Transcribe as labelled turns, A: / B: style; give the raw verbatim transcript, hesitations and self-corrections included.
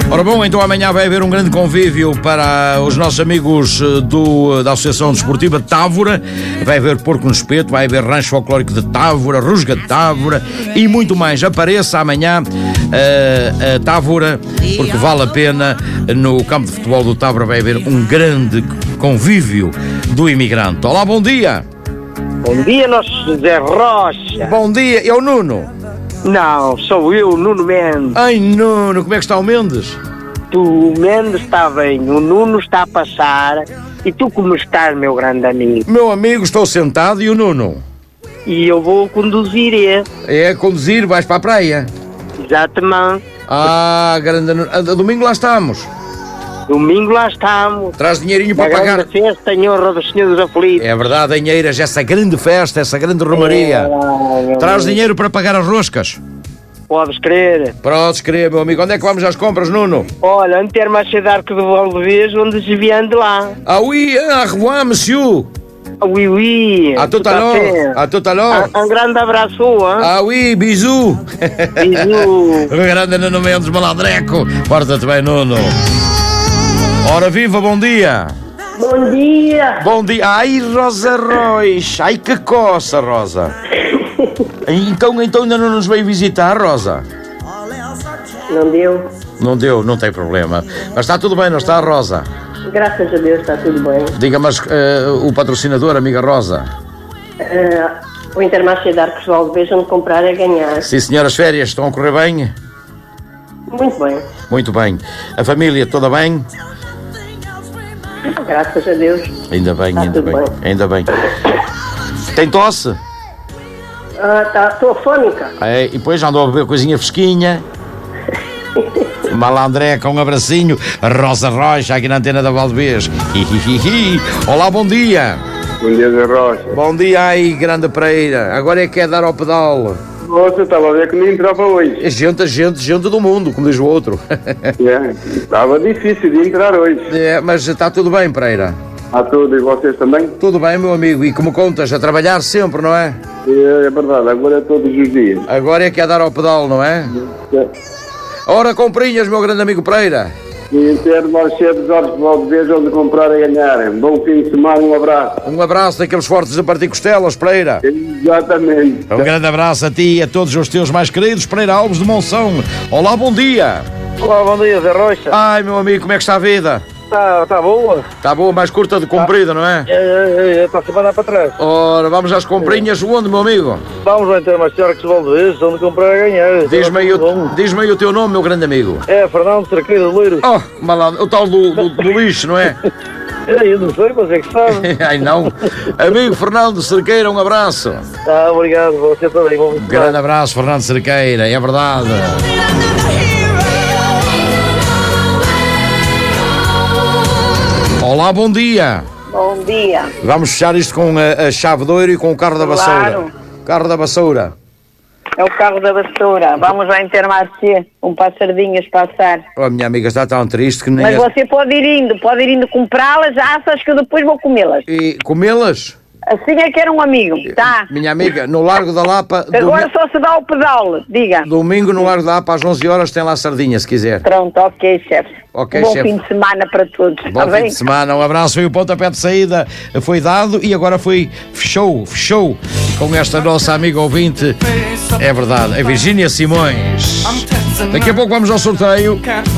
A: Ora bom, então amanhã vai haver um grande convívio para os nossos amigos do, da Associação Desportiva de Távora. Vai haver porco no espeto, vai haver rancho folclórico de Távora, rusga de Távora e muito mais. Apareça amanhã uh, a Távora, porque vale a pena. No campo de futebol do Távora vai haver um grande convívio do imigrante. Olá, bom dia.
B: Bom dia, nosso José Rocha.
A: Bom dia, é o Nuno.
B: Não, sou eu, Nuno Mendes.
A: Ai, Nuno, como é que está o Mendes?
B: Tu, o Mendes está bem, o Nuno está a passar. E tu como estás, meu grande amigo?
A: Meu amigo, estou sentado e o Nuno?
B: E eu vou conduzir, é?
A: É, conduzir, vais para a praia?
B: Exatamente.
A: Ah, grande Nuno. A, domingo lá estamos.
B: Domingo lá estamos.
A: Traz dinheirinho para
B: a
A: pagar.
B: grande festa em honra do Senhor dos Aflitos.
A: É verdade, Enheiras, essa grande festa, essa grande romaria.
B: É,
A: Traz dinheiro para pagar as roscas.
B: Podes crer.
A: Podes crer, meu amigo. Onde é que vamos às compras, Nuno?
B: Olha, Intermarché d'Arco de Valdevez, onde se vient de lá.
A: Ah oui, ah, revoir, monsieur.
B: Ah, oui, oui.
A: À tout à l'heure. À tout à l'heure.
B: Um, um grande abraço, hein?
A: Ah oui, bisous.
B: Bisous.
A: O grande Nuno Mendes Malandreco. Porta-te bem, Nuno. Ora viva, bom dia.
C: Bom dia.
A: Bom dia. Ai, Rosa Rois. Ai, que coça, Rosa. Então, então ainda não nos veio visitar, Rosa?
C: Não deu?
A: Não deu, não tem problema. Mas está tudo bem, não está, Rosa?
C: Graças a Deus está tudo bem.
A: Diga-me uh, o patrocinador, amiga Rosa.
C: Uh, o Intermarché de Arcos de Valdevez, onde comprar é ganhar.
A: Sim, senhora, as férias estão a correr bem?
C: Muito bem.
A: Muito bem. A família toda bem?
C: Graças a Deus.
A: Ainda bem,
C: está
A: ainda bem,
C: bem.
A: ainda bem. Tem tosse?
C: Ah, tá, estou afónica.
A: É, e depois já andou a beber coisinha fresquinha. Malandreca, um abracinho. Rosa Rocha, aqui na antena da Valdevez. Olá, bom dia.
D: Bom dia, Zé Rocha.
A: Bom dia aí, grande Pereira. Agora é que é dar ao pedal.
D: Você estava a ver que nem entrava hoje.
A: É gente, gente, gente do mundo, como diz o outro.
D: É, estava difícil de entrar hoje.
A: É, mas está tudo bem, Pereira?
D: Há tudo, e vocês também?
A: Tudo bem, meu amigo. E como contas, a trabalhar sempre, não é?
D: É, é verdade, agora é todos os dias.
A: Agora é que é dar ao pedal, não é?
D: É.
A: Ora, comprinhas, meu grande amigo Pereira.
D: E Intermarché de Arcos de Valdevez, onde comprar e ganhar. Bom fim de semana, um abraço.
A: Um abraço daqueles fortes a partir costelas, Pereira.
D: Exatamente.
A: Um grande abraço a ti e a todos os teus mais queridos. Pereira Alves de Monção. Olá, bom dia.
B: Olá, bom dia, Zé Rocha.
A: Ai, meu amigo, como é que está a vida?
B: Está tá boa?
A: Está boa, mais curta de comprida, não é?
B: É, é, é, está sempre a andar para trás.
A: Ora, vamos às comprinhas. Onde, meu amigo?
B: Vamos ao Intermarché d'Arcos de Valdevez, onde comprar a ganhar.
A: Diz-me aí, o- diz-me aí o teu nome, meu grande amigo.
B: É, Fernando Cerqueira de Loiro.
A: Oh, malandro, o tal do, do, do lixo, não é?
B: É, eu não sei, mas é que sabe.
A: Ai, não. Amigo Fernando Cerqueira, um abraço.
B: Tá, obrigado, você também. Bom fim de semana.
A: Grande abraço, Fernando Cerqueira, é verdade. Olá, bom dia.
C: Bom dia.
A: Vamos fechar isto com a, a chave de ouro e com o carro da vassoura.
C: Claro.
A: Carro da vassoura.
C: É o carro da vassoura. Vamos ao Intermarché, um para as sardinhas passar.
A: Oh, minha amiga está tão triste que nem...
C: Mas
A: é-
C: você pode ir indo, pode ir indo comprá-las, achas que eu depois vou comê-las.
A: E comê-las?
C: Assim é que era um amigo, tá?
A: Minha amiga, no Largo da Lapa...
C: Agora
A: domi-
C: só se dá o pedal, diga.
A: Domingo no Largo da Lapa às onze horas tem lá sardinha, se quiser.
C: Pronto, ok, chefe.
A: Ok,
C: um bom
A: chefe.
C: fim de semana para todos,
A: Bom
C: está
A: fim
C: bem?
A: de semana, um abraço. Foi o pontapé de saída, foi dado e agora foi, fechou, fechou com esta nossa amiga ouvinte. É verdade, a Virgínia Simões. Daqui a pouco vamos ao sorteio.